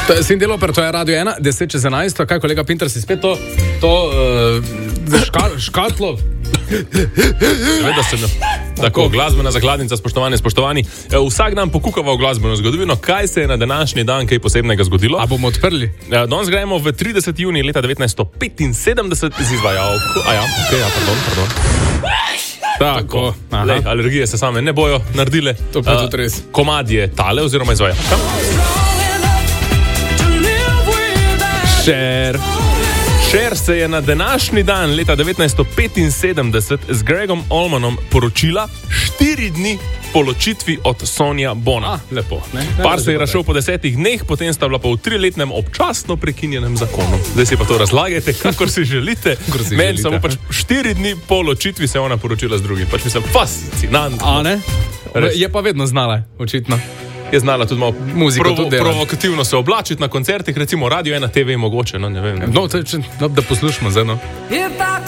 Cindy Lauper, to je Radio 1, 10:11, kaj kolega Pinter si spet škatlo? Seveda sem. Tako, glasbena zakladnica, spoštovani. Vsak dan pokukava v glasbeno zgodovino, kaj se je na današnji dan kaj posebnega zgodilo. A bomo odprli? Danes gremo v 30. junij leta 1975 z izvajalko. Pardon. Tako. Lej, alergije se same ne bojo naredile. To pa tudi res. Komad je tale oziroma izvajalka. Cher se je na današnji dan leta 1975 z Gregom Allmanom poročila 4 dni po ločitvi od Sonja Bona. Lepo. Par se je razšel po 10 dneh, potem sta bila pa v 3-letnem občasno prekinjenem zakonu. Zdaj si pa to razlagajte, kakor si želite. Meni samo pač 4 dni po ločitvi se je ona poročila z drugim. Pač mislim, fascinantno. A ne? Je pa vedno znala, očitno. Je znala tudi malo muziko provokativno se oblačiti na koncertih, recimo Radio 1 TV mogoče, no ne vem. No, da poslušamo zdaj, no.